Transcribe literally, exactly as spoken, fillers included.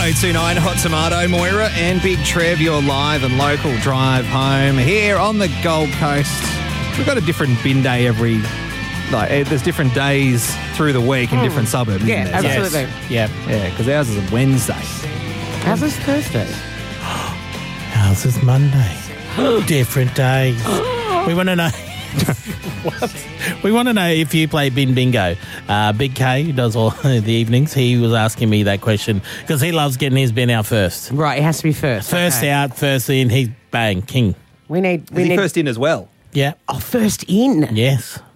oh two nine Hot Tomato, Moira and Big Trev, your live and local drive home here on the Gold Coast. We've got a different bin day every, like, eh, there's different days through the week in different suburbs. Yeah, isn't there? absolutely. Yes. Yeah, yeah, because ours is a Wednesday. How's this Thursday? Ours is Monday. Different days. We want to know. What? We want to know if you play bin bingo. Uh, Big K, who does all the evenings, he was asking me that question because he loves getting his bin out first. Right, it has to be first. First Okay. out, first in, he bang, king. We need. We Is he need first in as well? Yeah. Oh, first in. Yes.